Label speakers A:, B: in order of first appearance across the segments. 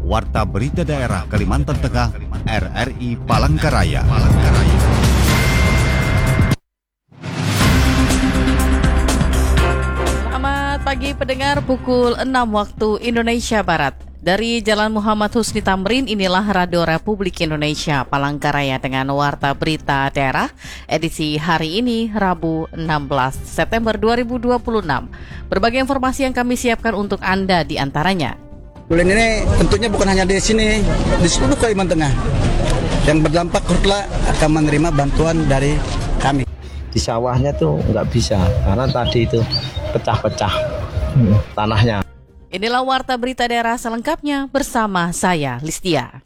A: Warta Berita Daerah Kalimantan Tengah, RRI Palangkaraya.
B: Selamat pagi pendengar, pukul 6 waktu Indonesia Barat. Dari Jalan Muhammad Husni Tamrin, inilah Radio Republik Indonesia Palangkaraya dengan Warta Berita Daerah edisi hari ini, Rabu 16 September 2026. Berbagai informasi yang kami siapkan untuk Anda di antaranya.
C: Bulan ini tentunya bukan hanya di sini, di seluruh Kalimantan Tengah yang berdampak Karhutla akan menerima bantuan dari kami.
D: Di sawahnya tuh nggak bisa karena tadi itu pecah-pecah tanahnya.
B: Inilah Warta Berita Daerah selengkapnya bersama saya, Listia.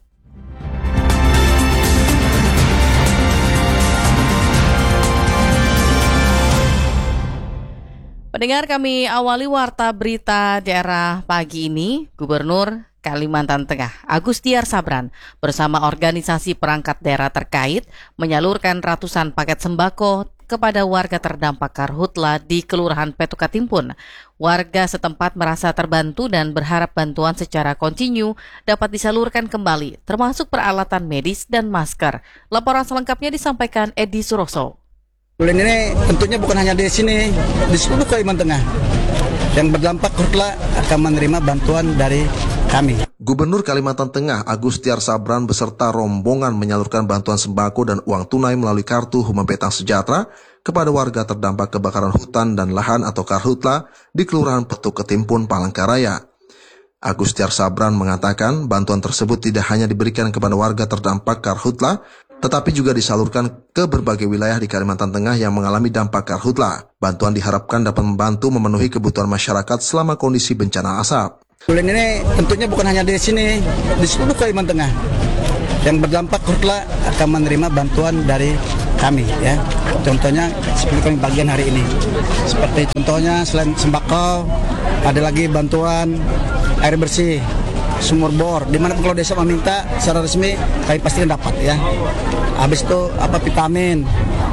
B: Pendengar, kami awali Warta Berita Daerah pagi ini. Gubernur Kalimantan Tengah, Agustiar Sabran, bersama organisasi perangkat daerah terkait menyalurkan ratusan paket sembako kepada warga terdampak Karhutla di Kelurahan Petukatimpun. Warga setempat merasa terbantu dan berharap bantuan secara kontinu dapat disalurkan kembali, termasuk peralatan medis dan masker. Laporan selengkapnya disampaikan Edi Suroso.
C: Bulan ini tentunya bukan hanya di sini, di seluruh Kalimantan Tengah yang berdampak Karhutla akan menerima bantuan dari kami.
E: Gubernur Kalimantan Tengah Agustiar Sabran beserta rombongan menyalurkan bantuan sembako dan uang tunai melalui kartu Huma Petang Sejahtera kepada warga terdampak kebakaran hutan dan lahan atau Karhutla di Kelurahan Petukatimpun, Palangkaraya. Agustiar Sabran mengatakan bantuan tersebut tidak hanya diberikan kepada warga terdampak Karhutla, tetapi juga disalurkan ke berbagai wilayah di Kalimantan Tengah yang mengalami dampak Karhutla. Bantuan diharapkan dapat membantu memenuhi kebutuhan masyarakat selama kondisi bencana asap.
C: Bulan ini tentunya bukan hanya di sini, di seluruh Kalimantan Tengah yang berdampak Karhutla akan menerima bantuan dari kami, ya. Contohnya seperti kami bagian hari ini. Seperti contohnya selain sembako, ada lagi bantuan air bersih, sumur bor. Dimana kalau desa meminta secara resmi, kami pasti dapat, ya. Habis itu vitamin.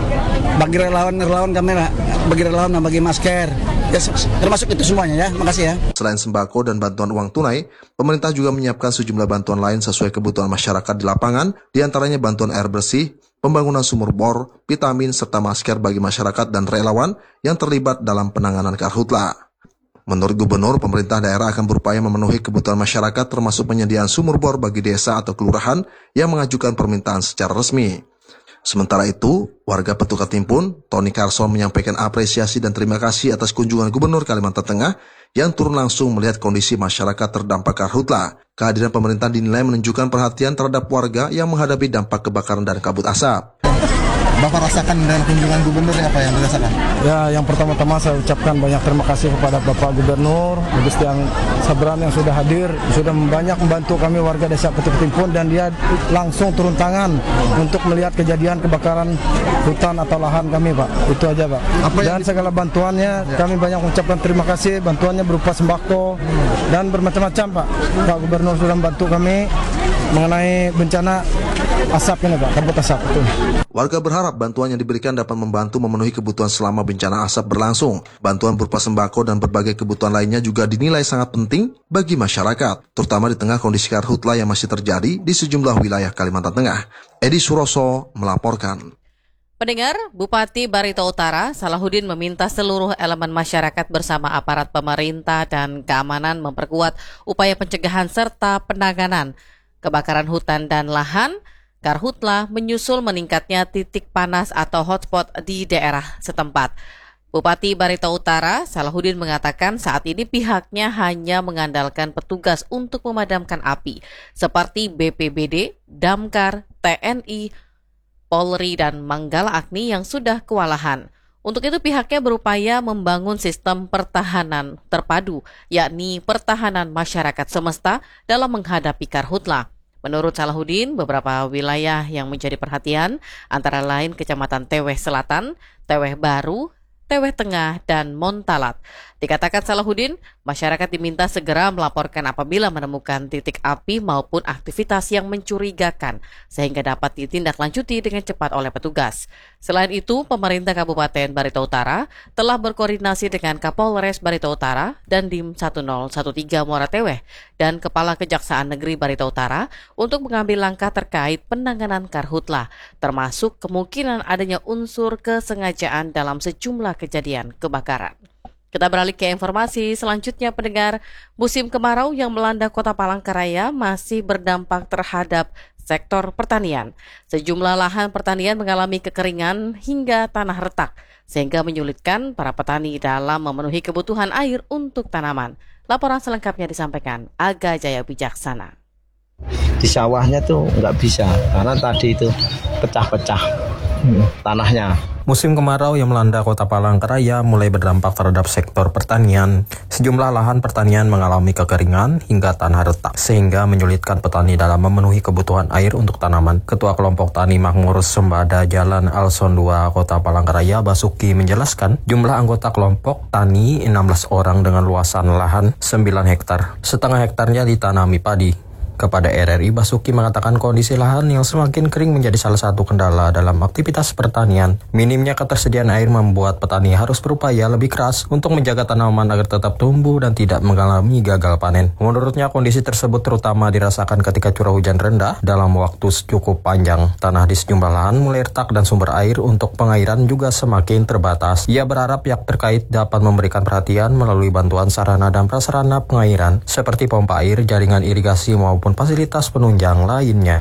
C: Bagi relawan kami bagi relawan dan bagi masker. Ya, termasuk itu semuanya, ya. Makasih, ya.
E: Selain sembako dan bantuan uang tunai, pemerintah juga menyiapkan sejumlah bantuan lain sesuai kebutuhan masyarakat di lapangan, diantaranya bantuan air bersih, pembangunan sumur bor, vitamin, serta masker bagi masyarakat dan relawan yang terlibat dalam penanganan Karhutla. Menurut Gubernur, pemerintah daerah akan berupaya memenuhi kebutuhan masyarakat termasuk penyediaan sumur bor bagi desa atau kelurahan yang mengajukan permintaan secara resmi. Sementara itu, warga Petukatimpun, Tony Carson menyampaikan apresiasi dan terima kasih atas kunjungan Gubernur Kalimantan Tengah yang turun langsung melihat kondisi masyarakat terdampak Karhutla. Kehadiran pemerintah dinilai menunjukkan perhatian terhadap warga yang menghadapi dampak kebakaran dan kabut asap.
F: Bapak rasakan dengan kunjungan gubernur apa yang dirasakan?
G: Ya, yang pertama-tama saya ucapkan banyak terima kasih kepada Bapak Gubernur Agustiar Sabran yang sudah hadir, sudah banyak membantu kami warga desa Petukatimpun dan dia langsung turun tangan untuk melihat kejadian kebakaran hutan atau lahan kami, Pak. Itu aja, Pak. Dan segala bantuannya kami banyak mengucapkan terima kasih, bantuannya berupa sembako dan bermacam-macam, Pak. Pak Gubernur sudah membantu kami mengenai bencana asap ini, Pak, kabut asap itu.
E: Warga berharap bantuan yang diberikan dapat membantu memenuhi kebutuhan selama bencana asap berlangsung. Bantuan berupa sembako dan berbagai kebutuhan lainnya juga dinilai sangat penting bagi masyarakat, terutama di tengah kondisi Karhutla yang masih terjadi di sejumlah wilayah Kalimantan Tengah. Edi Suroso melaporkan.
B: Pendengar, Bupati Barito Utara, Salahuddin meminta seluruh elemen masyarakat bersama aparat pemerintah dan keamanan memperkuat upaya pencegahan serta penanganan kebakaran hutan dan lahan Karhutla menyusul meningkatnya titik panas atau hotspot di daerah setempat. Bupati Barito Utara, Salahuddin mengatakan saat ini pihaknya hanya mengandalkan petugas untuk memadamkan api, seperti BPBD, Damkar, TNI, Polri, dan Manggala Agni yang sudah kewalahan. Untuk itu pihaknya berupaya membangun sistem pertahanan terpadu, yakni pertahanan masyarakat semesta dalam menghadapi Karhutla. Menurut Salahuddin, beberapa wilayah yang menjadi perhatian antara lain Kecamatan Teweh Selatan, Teweh Baru, Teweh Tengah, dan Montalat. Dikatakan Salahuddin, masyarakat diminta segera melaporkan apabila menemukan titik api maupun aktivitas yang mencurigakan, sehingga dapat ditindaklanjuti dengan cepat oleh petugas. Selain itu, pemerintah Kabupaten Barito Utara telah berkoordinasi dengan Kapolres Barito Utara dan Dim 1013 Muara Teweh dan Kepala Kejaksaan Negeri Barito Utara untuk mengambil langkah terkait penanganan karhutlah, termasuk kemungkinan adanya unsur kesengajaan dalam sejumlah kejadian kebakaran. Kita beralih ke informasi selanjutnya, pendengar. Musim kemarau yang melanda Kota Palangkaraya masih berdampak terhadap sektor pertanian. Sejumlah lahan pertanian mengalami kekeringan hingga tanah retak, sehingga menyulitkan para petani dalam memenuhi kebutuhan air untuk tanaman. Laporan selengkapnya disampaikan Aga Jaya Bijaksana.
D: Di sawahnya tuh nggak bisa, karena tadi itu pecah-pecah tanahnya.
H: Musim kemarau yang melanda Kota Palangkaraya mulai berdampak terhadap sektor pertanian. Sejumlah lahan pertanian mengalami kekeringan hingga tanah retak, sehingga menyulitkan petani dalam memenuhi kebutuhan air untuk tanaman. Ketua Kelompok Tani Makmur Sembada Jalan Alson 2 Kota Palangkaraya, Basuki, menjelaskan jumlah anggota kelompok tani 16 orang dengan luasan lahan 9 hektar. Setengah hektarnya ditanami padi. Kepada RRI, Basuki mengatakan kondisi lahan yang semakin kering menjadi salah satu kendala dalam aktivitas pertanian. Minimnya ketersediaan air membuat petani harus berupaya lebih keras untuk menjaga tanaman agar tetap tumbuh dan tidak mengalami gagal panen. Menurutnya, kondisi tersebut terutama dirasakan ketika curah hujan rendah dalam waktu cukup panjang. Tanah di sejumlah lahan mulai retak dan sumber air untuk pengairan juga semakin terbatas. Ia berharap pihak terkait dapat memberikan perhatian melalui bantuan sarana dan prasarana pengairan seperti pompa air, jaringan irigasi maupun fasilitas penunjang lainnya.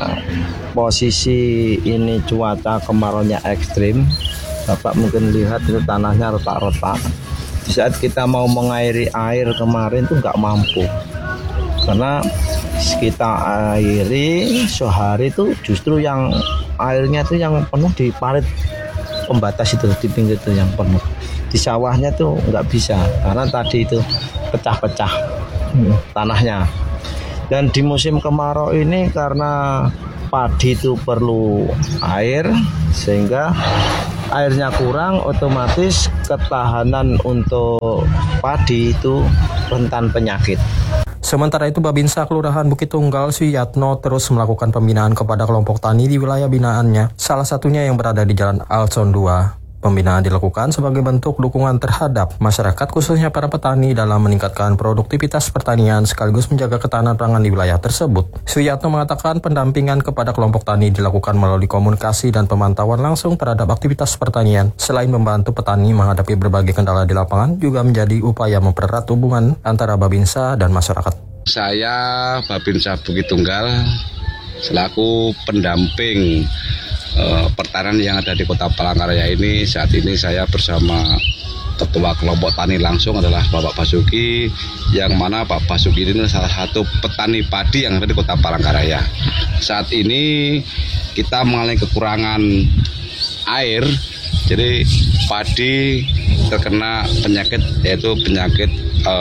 D: Posisi ini cuaca kemaraunya ekstrim. Bapak mungkin lihat itu tanahnya retak-retak. Di saat kita mau mengairi air kemarin tuh nggak mampu. Karena kita airi sehari itu justru yang airnya tuh yang penuh di parit pembatas itu, di pinggir itu yang penuh. Di sawahnya tuh nggak bisa, karena tadi itu pecah-pecah tanahnya. Dan di musim kemarau ini karena padi itu perlu air, sehingga airnya kurang, otomatis ketahanan untuk padi itu rentan penyakit.
H: Sementara itu, Babinsa Kelurahan Bukit Tunggal Suyatno terus melakukan pembinaan kepada kelompok tani di wilayah binaannya, salah satunya yang berada di Jalan Alson 2. Pembinaan dilakukan sebagai bentuk dukungan terhadap masyarakat, khususnya para petani, dalam meningkatkan produktivitas pertanian sekaligus menjaga ketahanan pangan di wilayah tersebut. Suyatno mengatakan pendampingan kepada kelompok tani dilakukan melalui komunikasi dan pemantauan langsung terhadap aktivitas pertanian. Selain membantu petani menghadapi berbagai kendala di lapangan, juga menjadi upaya mempererat hubungan antara Babinsa dan masyarakat.
I: Saya Babinsa Bukit Tunggal selaku pendamping pertanian yang ada di Kota Palangkaraya ini. Saat ini saya bersama Ketua Kelompok Tani langsung adalah Bapak Basuki, yang mana Pak Basuki ini salah satu petani padi yang ada di Kota Palangkaraya. Saat ini kita mengalami kekurangan air, jadi padi terkena penyakit, yaitu penyakit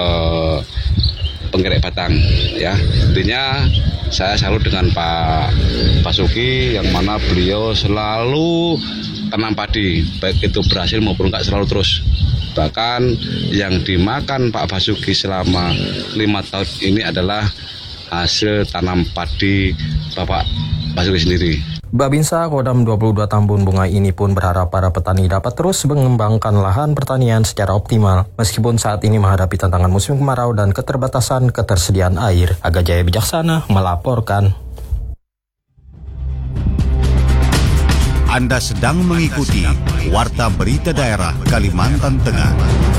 I: penggerek batang, ya. Intinya saya salut dengan Pak Basuki, yang mana beliau selalu tanam padi, baik itu berhasil maupun nggak selalu terus. Bahkan yang dimakan Pak Basuki selama 5 tahun ini adalah hasil tanam padi Bapak Basuki sendiri.
H: Babinsa Kodam 22 Tambun Bunga ini pun berharap para petani dapat terus mengembangkan lahan pertanian secara optimal, meskipun saat ini menghadapi tantangan musim kemarau dan keterbatasan ketersediaan air. Aga Jaya Bijaksana melaporkan.
A: Anda sedang mengikuti Warta Berita Daerah Kalimantan Tengah.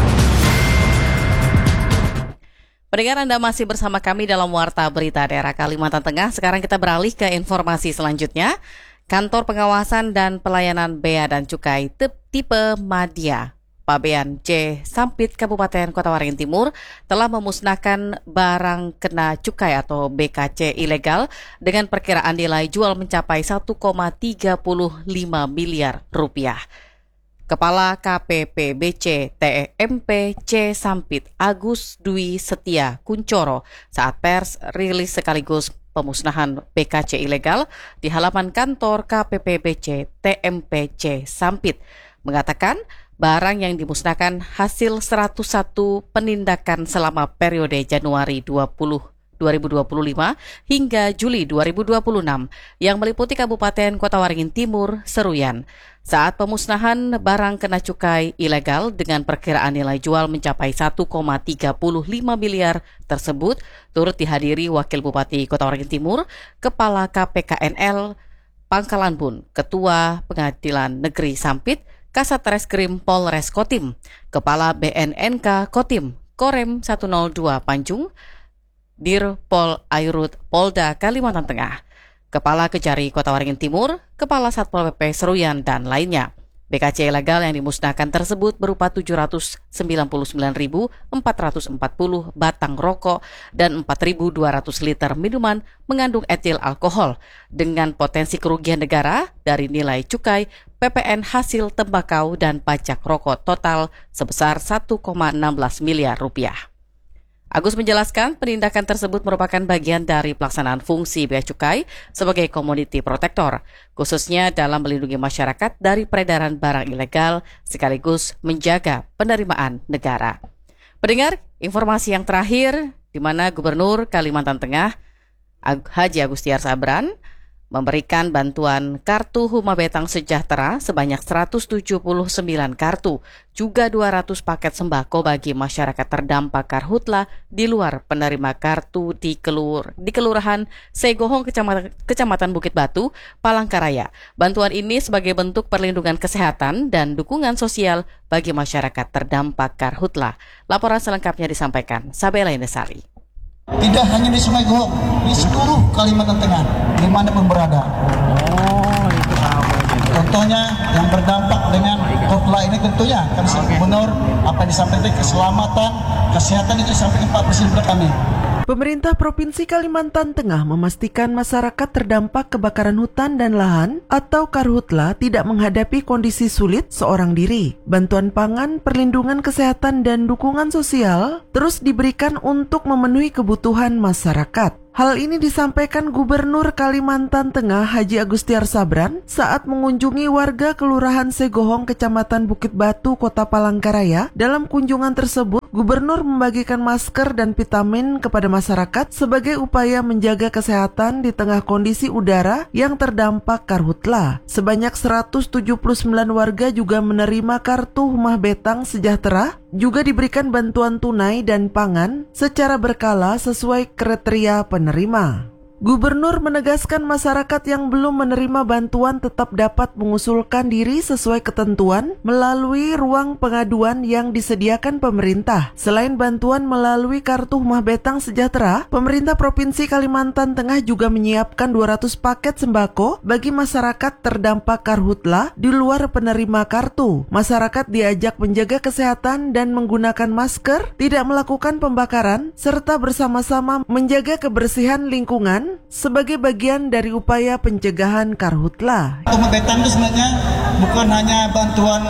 B: Pendengar, Anda masih bersama kami dalam Warta Berita Daerah Kalimantan Tengah. Sekarang kita beralih ke informasi selanjutnya. Kantor Pengawasan dan Pelayanan Bea dan Cukai tipe Madya, Pabean C. Sampit, Kabupaten Kota Waringin Timur, telah memusnahkan barang kena cukai atau BKC ilegal dengan perkiraan nilai jual mencapai 1,35 miliar rupiah. Kepala KPPBC TMP C. Sampit, Agus Dwi Setia Kuncoro, saat pers rilis sekaligus pemusnahan BKC ilegal di halaman kantor KPPBC TMP C. Sampit, mengatakan barang yang dimusnahkan hasil 101 penindakan selama periode Januari 2025 hingga Juli 2026 yang meliputi Kabupaten Kota Waringin Timur, Seruyan. Saat pemusnahan barang kena cukai ilegal dengan perkiraan nilai jual mencapai 1,35 miliar tersebut turut dihadiri Wakil Bupati Kota Waringin Timur, Kepala KPKNL Pangkalan Bun, Ketua Pengadilan Negeri Sampit, Kasat Reskrim Polres Kotim, Kepala BNNK Kotim, Korem 102 Panjung, Dir Pol Airut Polda Kalimantan Tengah, Kepala Kejari Kota Waringin Timur, Kepala Satpol PP Seruyan, dan lainnya. BKC ilegal yang dimusnahkan tersebut berupa 799.440 batang rokok dan 4.200 liter minuman mengandung etil alkohol dengan potensi kerugian negara dari nilai cukai, PPN hasil tembakau dan pajak rokok total sebesar 1,16 miliar rupiah. Agus menjelaskan penindakan tersebut merupakan bagian dari pelaksanaan fungsi Bea Cukai sebagai community protector, khususnya dalam melindungi masyarakat dari peredaran barang ilegal sekaligus menjaga penerimaan negara. Pendengar, informasi yang terakhir di mana Gubernur Kalimantan Tengah Haji Agustiar Sabran memberikan bantuan kartu Huma Betang Sejahtera sebanyak 179 kartu, juga 200 paket sembako bagi masyarakat terdampak karhutla di luar penerima kartu di Kelurahan Segohong, Kecamatan Bukit Batu, Palangkaraya. Bantuan ini sebagai bentuk perlindungan kesehatan dan dukungan sosial bagi masyarakat terdampak karhutla. Laporan selengkapnya disampaikan Sabela Indesari.
C: Tidak hanya di Sungai Gohong, di seluruh Kalimantan Tengah, dimanapun berada. Contohnya yang berdampak dengan karhutla ini tentunya kan Gubernur apa yang disampaikan keselamatan, kesehatan itu disampaikan Pak Presiden kami.
J: Pemerintah Provinsi Kalimantan Tengah memastikan masyarakat terdampak kebakaran hutan dan lahan atau karhutla tidak menghadapi kondisi sulit seorang diri. Bantuan pangan, perlindungan kesehatan, dan dukungan sosial terus diberikan untuk memenuhi kebutuhan masyarakat. Hal ini disampaikan Gubernur Kalimantan Tengah Haji Agustiar Sabran saat mengunjungi warga Kelurahan Segohong, Kecamatan Bukit Batu, Kota Palangkaraya. Dalam kunjungan tersebut, Gubernur membagikan masker dan vitamin kepada masyarakat sebagai upaya menjaga kesehatan di tengah kondisi udara yang terdampak karhutla. Sebanyak 179 warga juga menerima kartu Huma Betang Sejahtera, juga diberikan bantuan tunai dan pangan secara berkala sesuai kriteria penerima. Gubernur menegaskan masyarakat yang belum menerima bantuan tetap dapat mengusulkan diri sesuai ketentuan melalui ruang pengaduan yang disediakan pemerintah. Selain bantuan melalui kartu Huma Betang Sejahtera, pemerintah Provinsi Kalimantan Tengah juga menyiapkan 200 paket sembako bagi masyarakat terdampak karhutla di luar penerima kartu. Masyarakat diajak menjaga kesehatan dan menggunakan masker, tidak melakukan pembakaran, serta bersama-sama menjaga kebersihan lingkungan sebagai bagian dari upaya pencegahan karhutla.
C: Huma Betang itu sebenarnya bukan hanya bantuan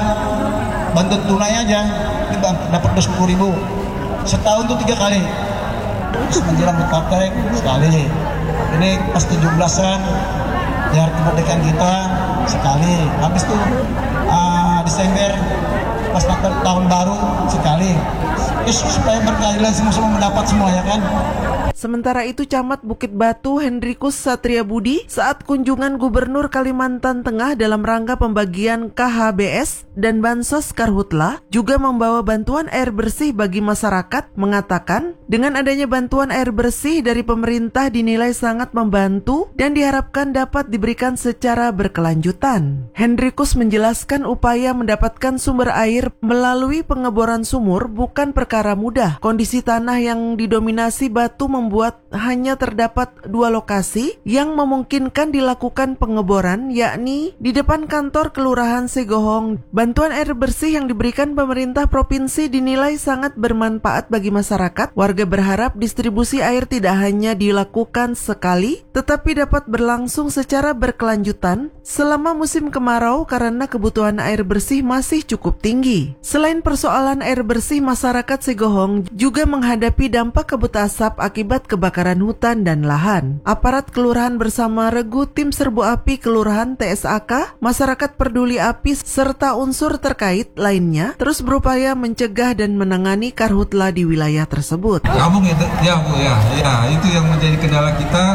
C: tunai aja, dapat 10.000 setahun tuh 3 kali. Menjelang praktek sekali. Ini pas 17-an di hari kemerdekaan kita sekali. Habis tuh Desember pas tahun baru sekali. Supaya berkeadilan semua mendapat semua, ya kan?
J: Sementara itu, Camat Bukit Batu Hendrikus Satria Budi saat kunjungan Gubernur Kalimantan Tengah dalam rangka pembagian KHBS dan Bansos Karhutla juga membawa bantuan air bersih bagi masyarakat, mengatakan dengan adanya bantuan air bersih dari pemerintah dinilai sangat membantu dan diharapkan dapat diberikan secara berkelanjutan. Hendrikus menjelaskan upaya mendapatkan sumber air melalui pengeboran sumur bukan perkara mudah. Kondisi tanah yang didominasi batu membuat hanya terdapat 2 lokasi yang memungkinkan dilakukan pengeboran, yakni di depan kantor Kelurahan Segohong. Bantuan air bersih yang diberikan pemerintah provinsi dinilai sangat bermanfaat bagi masyarakat. Warga berharap distribusi air tidak hanya dilakukan sekali, tetapi dapat berlangsung secara berkelanjutan selama musim kemarau karena kebutuhan air bersih masih cukup tinggi. Selain persoalan air bersih, masyarakat Segohong juga menghadapi dampak kabut asap akibat kebakaran hutan dan lahan. Aparat kelurahan bersama regu tim serbu api kelurahan TSAK, masyarakat peduli api serta unsur terkait lainnya terus berupaya mencegah dan menangani karhutla di wilayah tersebut.
K: Gabung itu, ya Bu, ya itu yang menjadi kendala kita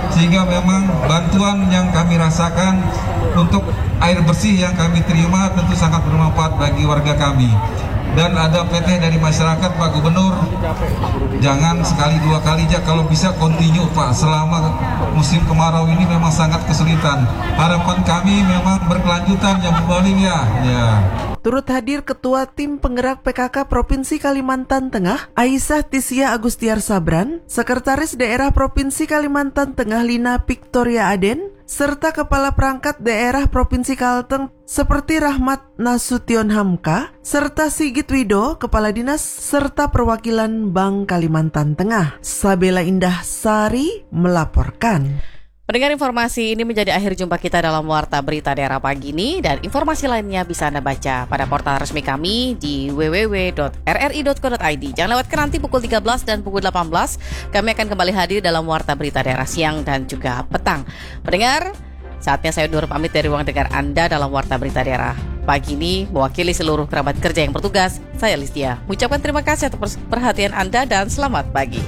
K: sehingga memang bantuan yang kami rasakan untuk air bersih yang kami terima tentu sangat bermanfaat bagi warga kami. Dan ada PT dari masyarakat, Pak Gubernur, jangan sekali dua kali aja, kalau bisa continue Pak, selama musim kemarau ini memang sangat kesulitan. Harapan kami memang berkelanjutan ya Bu Baling ya.
J: Turut hadir Ketua Tim Penggerak PKK Provinsi Kalimantan Tengah, Aisyah Tisya Agustiar Sabran, Sekretaris Daerah Provinsi Kalimantan Tengah Lina Victoria Aden, serta Kepala Perangkat Daerah Provinsi Kalteng seperti Rahmat Nasution Hamka, serta Sigit Wido, Kepala Dinas, serta perwakilan Bank Kalimantan Tengah. Sabela Indah Sari melaporkan.
B: Pendengar, informasi ini menjadi akhir jumpa kita dalam Warta Berita Daerah pagi ini, dan informasi lainnya bisa Anda baca pada portal resmi kami di www.rri.co.id. Jangan lewatkan nanti pukul 13 dan pukul 18. Kami akan kembali hadir dalam Warta Berita Daerah siang dan juga petang. Pendengar, saatnya saya undur pamit dari ruang dengar Anda dalam Warta Berita Daerah pagi ini. Mewakili seluruh kerabat kerja yang bertugas, saya Listia mengucapkan terima kasih atas perhatian Anda dan selamat pagi.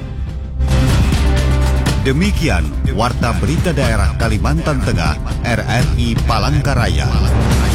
A: Demikian Warta Berita Daerah Kalimantan Tengah RRI Palangkaraya.